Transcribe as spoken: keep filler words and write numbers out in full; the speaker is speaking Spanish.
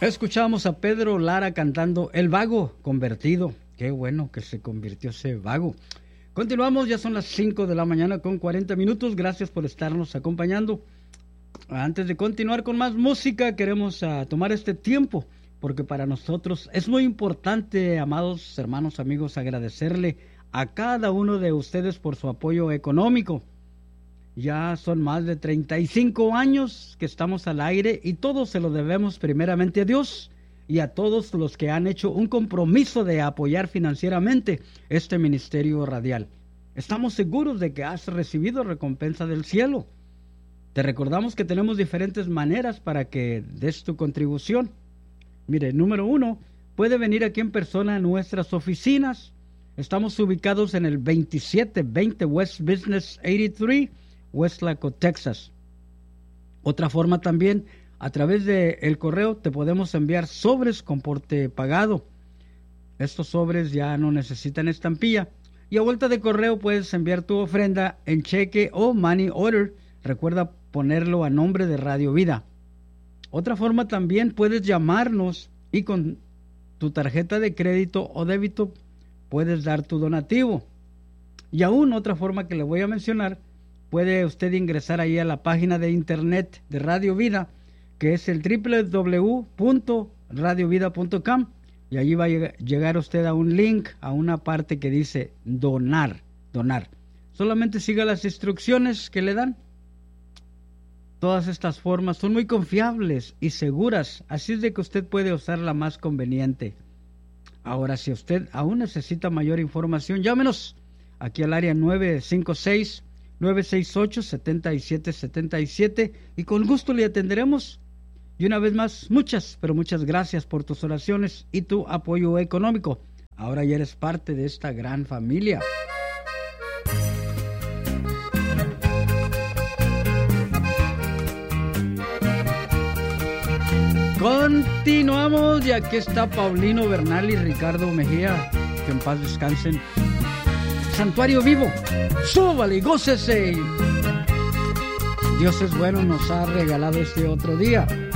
Escuchamos a Pedro Lara cantando El Vago Convertido. Qué bueno que se convirtió ese vago. Continuamos, ya son las cinco de la mañana con cuarenta minutos. Gracias por estarnos acompañando. Antes de continuar con más música, queremos uh, tomar este tiempo, porque para nosotros es muy importante, amados hermanos, amigos, agradecerle a cada uno de ustedes por su apoyo económico. Ya son más de treinta y cinco años que estamos al aire y todo se lo debemos primeramente a Dios y a todos los que han hecho un compromiso de apoyar financieramente este ministerio radial. Estamos seguros de que has recibido recompensa del cielo. Te recordamos que tenemos diferentes maneras para que des tu contribución. Mire, número uno, puede venir aquí en persona a nuestras oficinas. Estamos ubicados en el veintisiete veinte West Business ochenta y tres, Westlaco, Texas. Otra forma también, a través del correo te podemos enviar sobres con porte pagado. Estos sobres ya no necesitan estampilla. Y a vuelta de correo puedes enviar tu ofrenda en cheque o money order. Recuerda ponerlo a nombre de Radio Vida. Otra forma también, puedes llamarnos y con tu tarjeta de crédito o débito puedes dar tu donativo. Y aún otra forma que le voy a mencionar, puede usted ingresar ahí a la página de internet de Radio Vida, que es el doble u doble u doble u punto radio vida punto com, y allí va a llegar usted a un link, a una parte que dice donar, donar. Solamente siga las instrucciones que le dan. Todas estas formas son muy confiables y seguras, así es de que usted puede usar la más conveniente. Ahora, si usted aún necesita mayor información, llámenos aquí al área nueve cinco seis, nueve seis ocho, siete siete siete siete y con gusto le atenderemos. Y una vez más, muchas, pero muchas gracias por tus oraciones y tu apoyo económico. Ahora ya eres parte de esta gran familia. Continuamos y aquí está Paulino Bernal y Ricardo Mejía, que en paz descansen. Santuario Vivo, súbale y gócese. Dios es bueno, nos ha regalado este otro día.